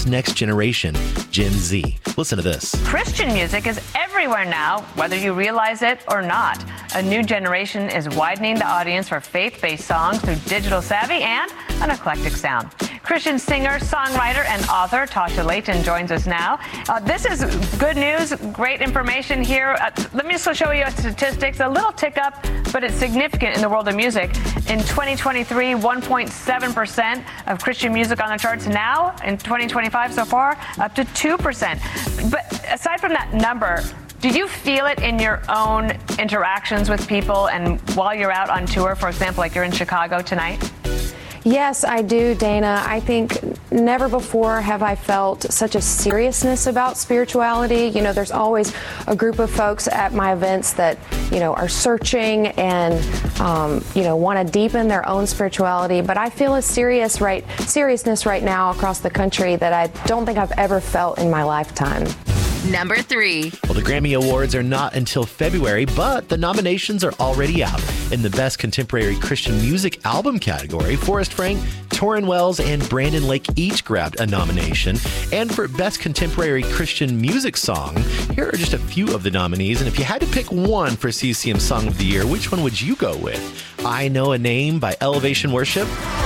this next generation, Gen Z. Listen to this. Christian music is everywhere now, whether you realize it or not. A new generation is widening the audience for faith-based songs through digital savvy and an eclectic sound. Christian singer, songwriter, and author Tasha Layton joins us now. This is good news, great information here. Let me just show you statistics. A little tick up, but it's significant in the world of music. In 2023, 1.7% of Christian music on the charts. Now, in 2025 so far, up to 2%. But aside from that number, do you feel it in your own interactions with people and while you're out on tour, for example, like you're in Chicago tonight? Yes, I do, Dana. I think never before have I felt such a seriousness about spirituality. You know, there's always a group of folks at my events that, you know, are searching and, want to deepen their own spirituality. But I feel a seriousness right now across the country that I don't think I've ever felt in my lifetime. Number 3. Well, the Grammy Awards are not until February, but the nominations are already out. In the Best Contemporary Christian Music Album category, Forrest Frank, Torrin Wells, and Brandon Lake each grabbed a nomination. And for Best Contemporary Christian Music Song, here are just a few of the nominees. And if you had to pick one for CCM Song of the Year, which one would you go with? I Know a Name by Elevation Worship,